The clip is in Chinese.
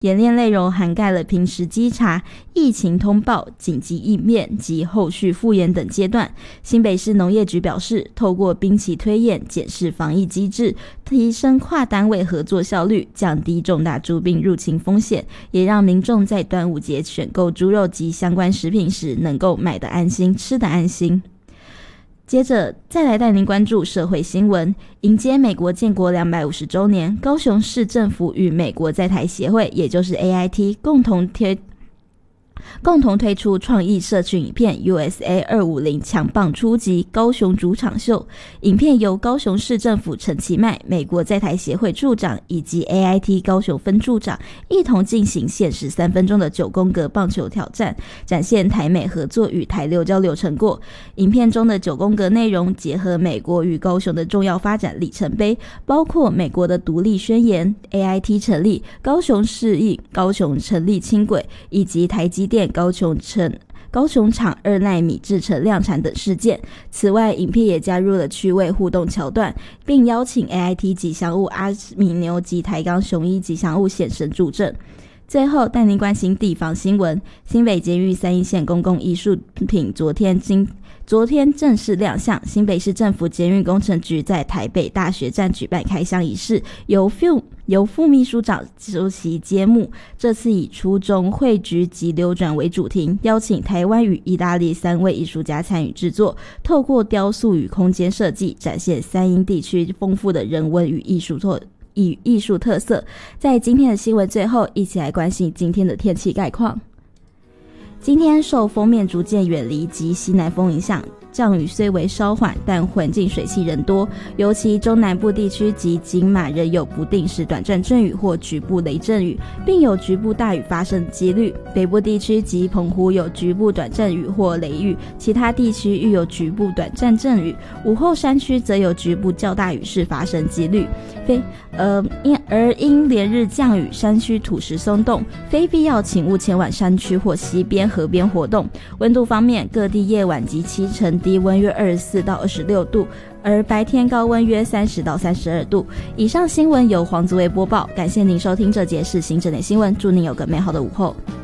演练内容涵盖了平时稽查、疫情通报、紧急应变及后续复研等阶段。新北市农业局表示，透过兵棋推演检视防疫机制，提升跨单位合作效率，降低重大猪病入侵风险，也让民众在端午节选购猪肉及相关食品时能够买得安心，吃得安心。接着再来带您关注社会新闻。迎接美国建国250周年，高雄市政府与美国在台协会，也就是 AIT 共同推出创意社群影片 USA 250强棒出击高雄主场秀。影片由高雄市政府陈其迈、美国在台协会处长以及 AIT 高雄分处长一同进行限时3分钟的9宫格棒球挑战，展现台美合作与台六交流成果。影片中的9宫格内容结合美国与高雄的重要发展里程碑，包括美国的独立宣言、AIT 成立、高雄市役、高雄成立轻轨以及台积电高雄厂2奈米制程量产等事件。此外，影片也加入了趣味互动桥段，并邀请 AIT 吉祥物阿米牛及台钢雄一吉祥物现身助阵。最后带您关心地方新闻。新北捷运三鶯线公共艺术品昨天正式亮相，新北市政府捷运工程局在台北大学站举办开箱仪式，由副秘书长出席揭幕。这次以初中汇聚及流转为主题，邀请台湾与意大利3位艺术家参与制作，透过雕塑与空间设计，展现三鶯地区丰富的人文与艺术特色。在今天的新闻最后，一起来关心今天的天气概况。今天受锋面逐渐远离及西南风影响，降雨虽为稍缓，但环境水汽仍多，尤其中南部地区及金马仍有不定时短暂阵雨或局部雷阵雨，并有局部大雨发生的几率。北部地区及澎湖有局部短暂雨或雷雨，其他地区亦有局部短暂阵雨。午后山区则有局部较大雨势发生几率。因连日降雨，山区土石松动，非必要请勿前往山区或溪边、河边活动。温度方面，各地夜晚及清晨低温约24到26度，而白天高温约30到32度。以上新闻由黄子薇播报，感谢您收听这节世新正点新闻，祝您有个美好的午后。